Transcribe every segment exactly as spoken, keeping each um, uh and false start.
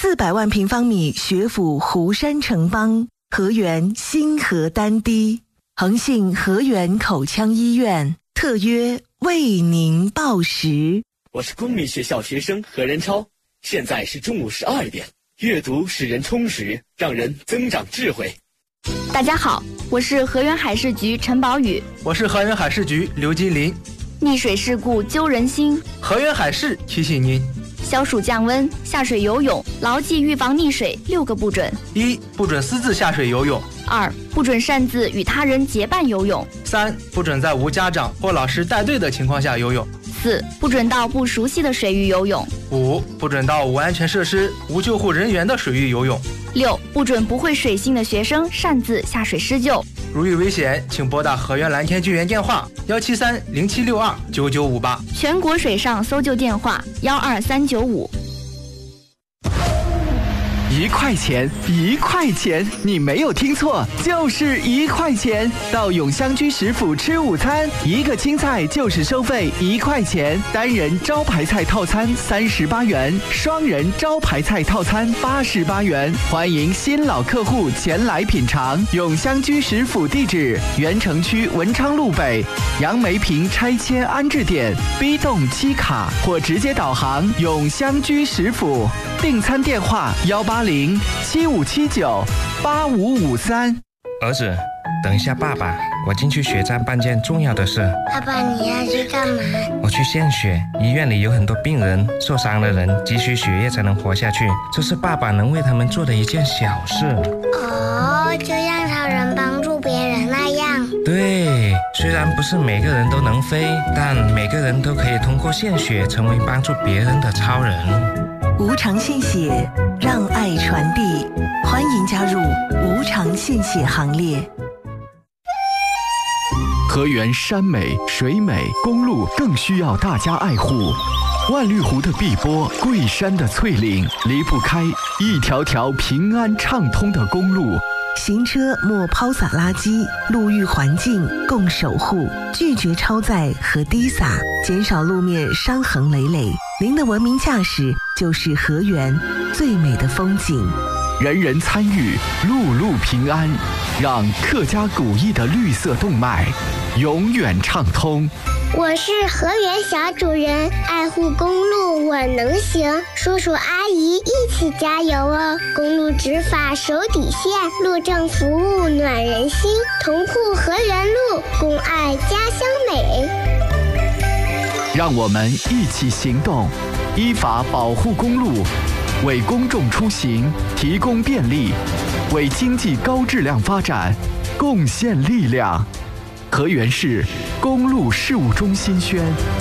四百万平方米学府湖山城邦，河源新河丹堤，恒信河源口腔医院特约为您报时。 我是公民学校学生何仁超，现在是中午十二点。阅读使人充实，让人增长智慧。 大家好，我是河源海事局陈宝宇。 我是河源海事局刘金林。 溺水事故揪人心， 河源海事提醒您： 消暑降温，下水游泳，牢记预防溺水六个不准： 一、不准私自下水游泳； 二、不准擅自与他人结伴游泳； 三、不准在无家长或老师带队的情况下游泳； 四、不准到不熟悉的水域游泳； 五、不准到无安全设施、无救护人员的水域游泳； 六、不准不会水性的学生擅自下水施救。 如遇危险，请拨打河源蓝天救援电话幺七三零七六二九九五八， 全国水上搜救电话幺二三九五。 一块钱，一块钱，你没有听错，就是一块钱。到永香居食府吃午餐，一个青菜就是收费一块钱，单人招牌菜套餐三十八元，双人招牌菜套餐八十八元。欢迎新老客户前来品尝。永香居食府地址：原城区文昌路北杨梅坪拆迁安置点 B 栋七卡，或直接导航永香居食府。订餐电话幺八零七五七九八五五三。 儿子，等一下爸爸，我进去血站办件重要的事。 爸爸，你要去干嘛？ 我去献血，医院里有很多病人，受伤的人急需血液才能活下去，这是爸爸能为他们做的一件小事。 哦，就像超人帮助别人那样。 对，虽然不是每个人都能飞，但每个人都可以通过献血成为帮助别人的超人。 无偿献血，让爱传递，欢迎加入无偿献血行列。 河源山美水美，公路更需要大家爱护。万绿湖的碧波，桂山的翠岭，离不开一条条平安畅通的公路。 行车莫抛洒垃圾，路域环境共守护，拒绝超载和滴洒，减少路面伤痕累累。您的文明驾驶就是河源最美的风景。 人人参与，路路平安，让客家古意的绿色动脉永远畅通。 我是河源小主人，爱护公路我能行，叔叔阿姨一起加油哦！公路执法守底线，路政服务暖人心，同护河源路，共爱家乡美。 让我们一起行动，依法保护公路，为公众出行提供便利，为经济高质量发展贡献力量。河源市公路事务中心宣。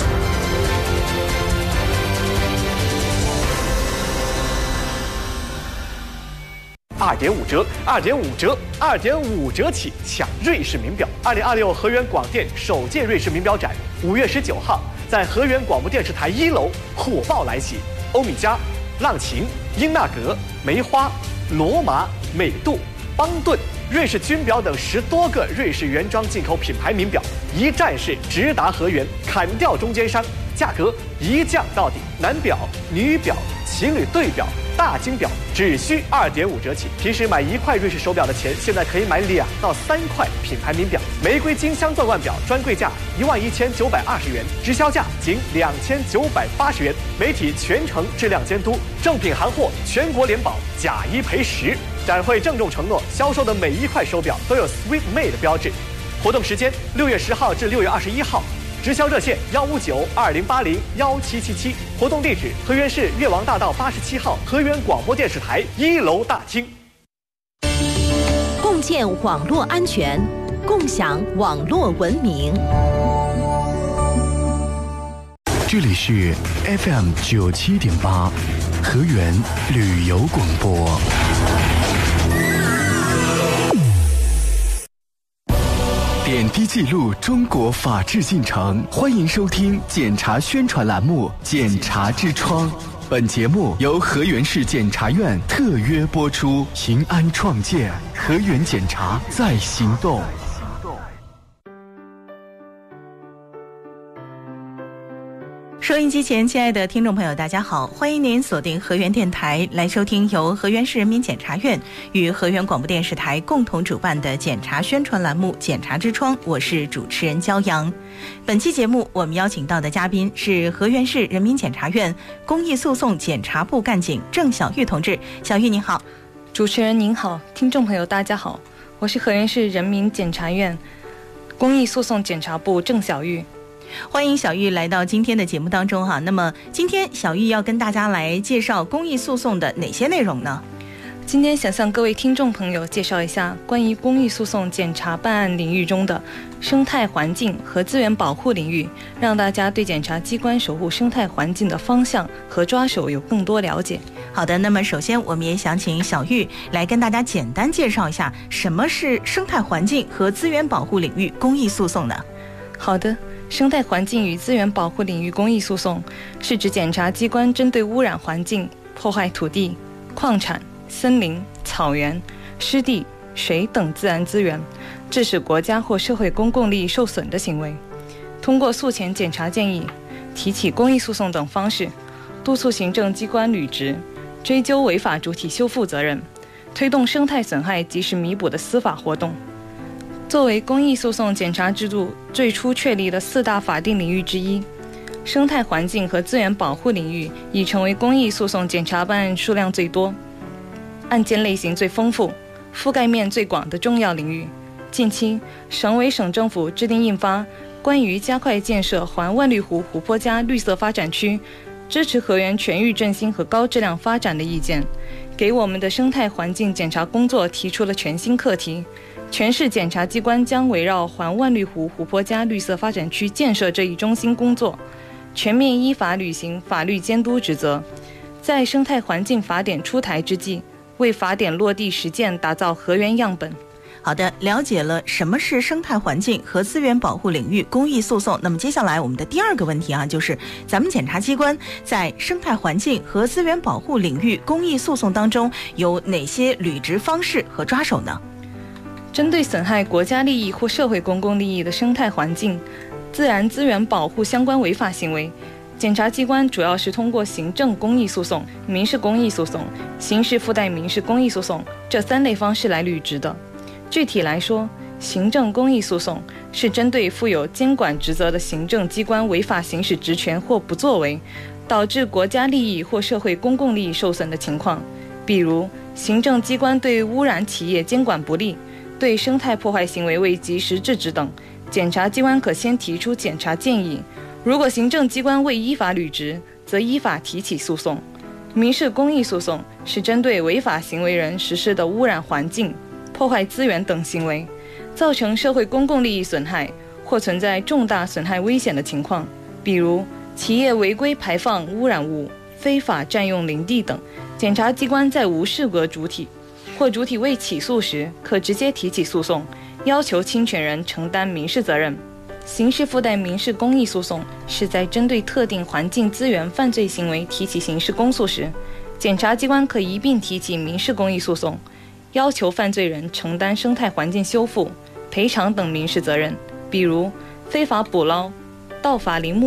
二点五折，二点五折，二点五折起抢瑞士名表！二零二六河源广电首届瑞士名表展，五月十九号在河源广播电视台一楼火爆来袭，欧米茄、浪琴、英纳格、梅花、罗马、美度、邦顿、瑞士军表等十多个瑞士原装进口品牌名表，一站式直达河源，砍掉中间商，价格一降到底。男表、女表、情侣对表、大金表只需二点五折起。平时买一块瑞士手表的钱，现在可以买两到三块品牌名表。玫瑰金镶钻罐表专柜价一万一千九百二十元，直销价仅两千九百八十元。媒体全程质量监督，正品行货全国联保，假一赔十。展会郑重承诺，销售的每一块手表都有 Sweet Made 的标志。活动时间六月十号至六月二十一号。直销热线幺五九二零八零幺七七七，活动地址河源市越王大道八十七号河源广播电视台一楼大厅。 共建网络安全，共享网络文明。 这里是 F M 九七点八，河源旅游广播。点滴记录中国法治进程，欢迎收听检察宣传栏目《检察之窗》。本节目由河源市检察院特约播出，平安创建，河源检察在行动。 说收音机前亲爱的听众朋友大家好，欢迎您锁定河源电台来收听由河源市人民检察院与河源广播电视台共同主办的检察宣传栏目检察之窗，我是主持人焦阳。本期节目我们邀请到的嘉宾是河源市人民检察院公益诉讼检察部干警郑小玉同志。小玉您好。 主持人您好，听众朋友大家好，我是河源市人民检察院公益诉讼检察部郑小玉。 欢迎小玉来到今天的节目当中哈。那么今天小玉要跟大家来介绍公益诉讼的哪些内容呢？ 今天想向各位听众朋友介绍一下关于公益诉讼检察办案领域中的生态环境和资源保护领域，让大家对检察机关守护生态环境的方向和抓手有更多了解。 好的，那么首先我们也想请小玉来跟大家简单介绍一下什么是生态环境和资源保护领域公益诉讼呢？ 好的，生态环境与资源保护领域公益诉讼是指检察机关针对污染环境、破坏土地、矿产、森林、草原、湿地、水等自然资源，致使国家或社会公共利益受损的行为，通过诉前检察建议、提起公益诉讼等方式，督促行政机关履职，追究违法主体修复责任，推动生态损害及时弥补的司法活动。作为公益诉讼检察制度最初确立的四大法定领域之一，生态环境和资源保护领域已成为公益诉讼检察办案数量最多、案件类型最丰富、覆盖面最广的重要领域。近期，省委省政府制定印发《关于加快建设环万绿湖湖泊加绿色发展区，支持河源全域振兴和高质量发展的意见》，给我们的生态环境检察工作提出了全新课题。全市检察机关将围绕环万绿湖湖泊加绿色发展区建设这一中心工作，全面依法履行法律监督职责，在生态环境法典出台之际，为法典落地实践打造河源样本。 好的，了解了什么是生态环境和资源保护领域公益诉讼。那么接下来我们的第二个问题啊，就是咱们检察机关在生态环境和资源保护领域公益诉讼当中有哪些履职方式和抓手呢？ 针对损害国家利益或社会公共利益的生态环境、自然资源保护相关违法行为，检察机关主要是通过行政公益诉讼、民事公益诉讼、刑事附带民事公益诉讼这三类方式来履职的。具体来说，行政公益诉讼是针对负有监管职责的行政机关违法行使职权或不作为，导致国家利益或社会公共利益受损的情况，比如行政机关对污染企业监管不力，对生态破坏行为未及时制止等，检察机关可先提出检察建议，如果行政机关未依法履职，则依法提起诉讼。民事公益诉讼是针对违法行为人实施的污染环境、破坏资源等行为，造成社会公共利益损害或存在重大损害危险的情况，比如企业违规排放污染物、非法占用林地等，检察机关在无事革主体或主体未起诉时，可直接提起诉讼，要求侵权人承担民事责任。刑事附带民事公益诉讼是在针对特定环境资源犯罪行为提起刑事公诉时，检察机关可一并提起民事公益诉讼，要求犯罪人承担生态环境修复、赔偿等民事责任，比如非法捕捞、盗伐林木